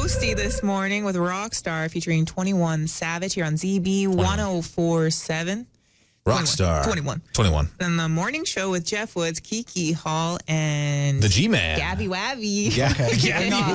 Toasty this morning with Rockstar featuring 21 Savage here on ZB 104.7. Rockstar. 21. And the morning show with Jeff Woods, Kiki Hall, and the G-Man. Gabby Wabby. Yeah.